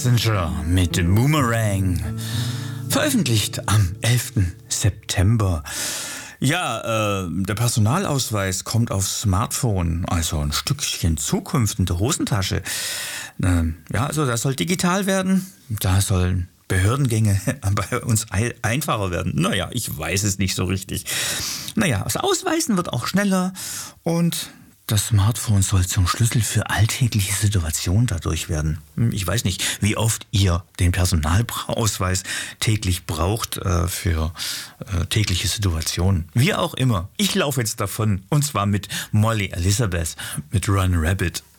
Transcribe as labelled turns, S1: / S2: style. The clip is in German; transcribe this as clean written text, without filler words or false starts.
S1: Messenger mit Boomerang. Veröffentlicht am 11. September. Ja, der Personalausweis kommt aufs Smartphone, also ein Stückchen Zukunft in der Hosentasche. Ja, also das soll digital werden, da sollen Behördengänge bei uns einfacher werden. Naja, ich weiß es nicht so richtig. Naja, das Ausweisen wird auch schneller und das Smartphone soll zum Schlüssel für alltägliche Situationen dadurch werden. Ich weiß nicht, wie oft ihr den Personalausweis täglich braucht für tägliche Situationen. Wie auch immer. Ich laufe jetzt davon und zwar mit Molly Elizabeth mit Run Rabbit.